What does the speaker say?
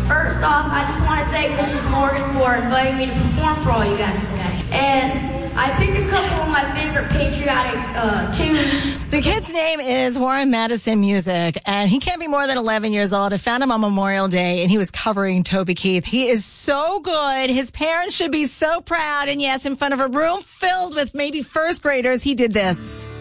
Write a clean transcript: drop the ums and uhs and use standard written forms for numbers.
First off, I just want to thank Mrs. Morgan for inviting me to perform for all you guys today. And I picked a couple of my favorite patriotic tunes. The kid's name is Warren Madison Music, and he can't be more than 11 years old. I found him on Memorial Day, and he was covering Toby Keith. He is so good. His parents should be so proud. And yes, in front of a room filled with maybe first graders, he did this.